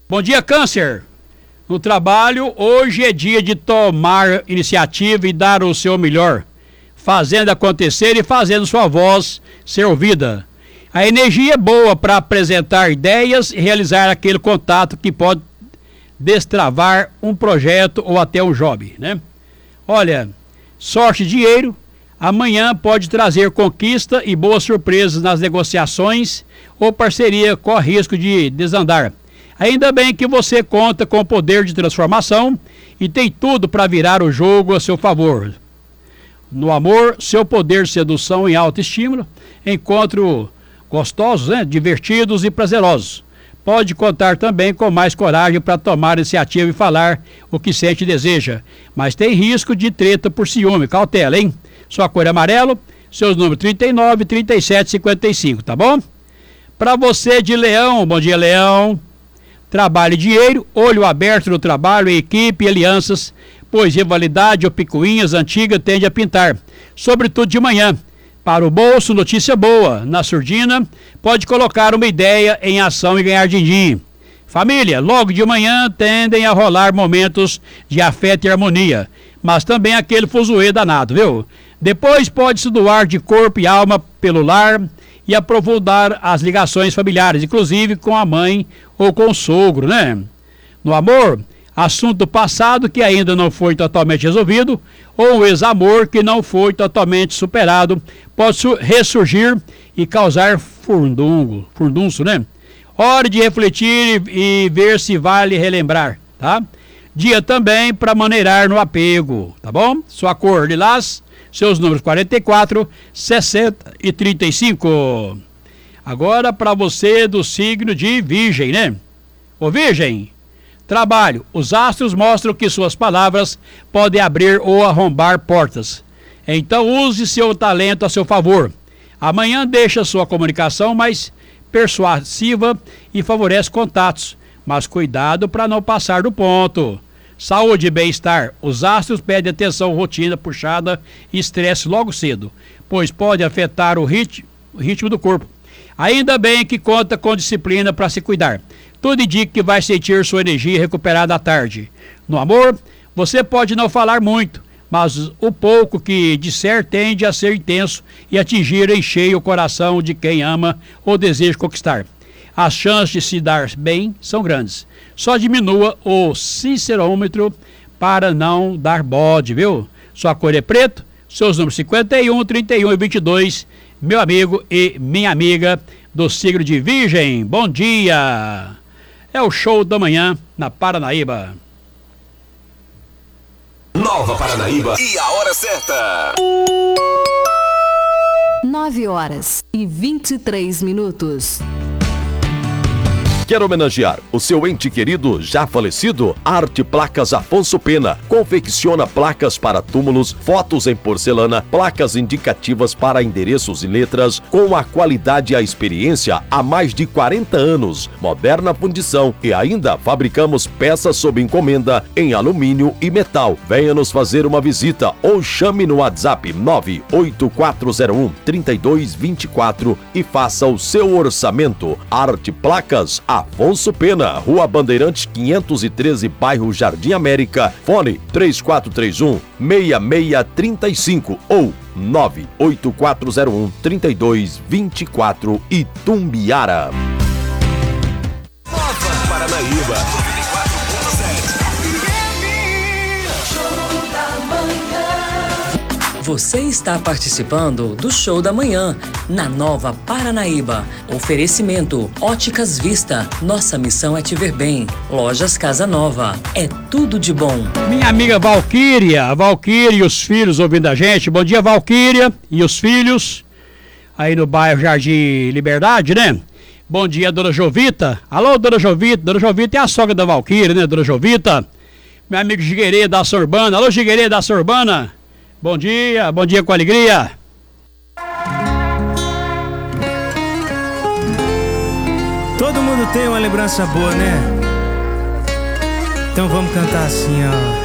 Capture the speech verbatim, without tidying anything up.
Bom dia, Câncer. No trabalho, hoje é dia de tomar iniciativa e dar o seu melhor, fazendo acontecer e fazendo sua voz ser ouvida. A energia é boa para apresentar ideias e realizar aquele contato que pode destravar um projeto ou até um job, né? Olha, sorte e dinheiro, amanhã pode trazer conquista e boas surpresas nas negociações ou parceria corre risco de desandar. Ainda bem que você conta com o poder de transformação e tem tudo para virar o jogo a seu favor. No amor, seu poder de sedução e autoestímulo, encontro gostosos, né? Divertidos e prazerosos. Pode contar também com mais coragem para tomar iniciativa e falar o que sente e deseja. Mas tem risco de treta por ciúme. Cautela, hein? Sua cor é amarelo, seus números trinta e nove, trinta e sete, cinquenta e cinco, tá bom? Para você de Leão, bom dia, Leão. Trabalho e dinheiro, olho aberto no trabalho, equipe e alianças, pois rivalidade ou picuinhas antigas tende a pintar, sobretudo de manhã. Para o bolso, notícia boa. Na surdina, pode colocar uma ideia em ação e ganhar din-din. Família, logo de manhã tendem a rolar momentos de afeto e harmonia, mas também aquele fuzuê danado, viu? Depois pode se doar de corpo e alma pelo lar e aprofundar as ligações familiares, inclusive com a mãe ou com o sogro, né? No amor, assunto passado que ainda não foi totalmente resolvido, ou um ex-amor que não foi totalmente superado, pode ressurgir e causar furdungo, furdunço, né? Hora de refletir e, e ver se vale relembrar, tá? Dia também para maneirar no apego, tá bom? Sua cor lilás, seus números quarenta e quatro, sessenta e trinta e cinco. Agora para você do signo de Virgem, né? Ô Virgem, trabalho. Os astros mostram que suas palavras podem abrir ou arrombar portas. Então use seu talento a seu favor. Amanhã deixa sua comunicação mais persuasiva e favorece contatos. Mas cuidado para não passar do ponto. Saúde e bem-estar. Os astros pedem atenção, rotina puxada e estresse logo cedo, pois pode afetar o ritmo, o ritmo do corpo. Ainda bem que conta com disciplina para se cuidar. Tudo indica que vai sentir sua energia recuperada à tarde. No amor, você pode não falar muito, mas o pouco que disser tende a ser intenso e atingir em cheio o coração de quem ama ou deseja conquistar. As chances de se dar bem são grandes. Só diminua o sincerômetro para não dar bode, viu? Sua cor é preto, seus números cinquenta e um, trinta e um e vinte e dois, meu amigo e minha amiga do signo de Virgem. Bom dia! É o show da manhã na Paranaíba. Nova Paranaíba e a hora certa. nove horas e vinte e três minutos. Quer homenagear o seu ente querido já falecido? Arte Placas Afonso Pena confecciona placas para túmulos, fotos em porcelana, placas indicativas para endereços e letras com a qualidade e a experiência há mais de quarenta anos. Moderna fundição e ainda fabricamos peças sob encomenda em alumínio e metal. Venha nos fazer uma visita ou chame no WhatsApp nove oito quatro zero um, três dois dois quatro e faça o seu orçamento. Arte Placas Afonso Pena, Rua Bandeirantes quinhentos e treze, bairro Jardim América, fone três quatro três um, seis seis três cinco ou nove oito quatro zero um, três dois dois quatro, Itumbiara. Nova Paranaíba. Você está participando do Show da Manhã, na Nova Paranaíba. Oferecimento Óticas Vista. Nossa missão é te ver bem. Lojas Casa Nova. É tudo de bom. Minha amiga Valquíria, a Valquíria e os filhos ouvindo a gente. Bom dia, Valquíria e os filhos. Aí no bairro Jardim Liberdade, né? Bom dia, dona Jovita. Alô, dona Jovita. Dona Jovita é a sogra da Valquíria, né, dona Jovita? Meu amigo Giguerê da Sorbana. Alô, Giguerê da Sorbana. Bom dia, bom dia com alegria. Todo mundo tem uma lembrança boa, né? Então vamos cantar assim, ó.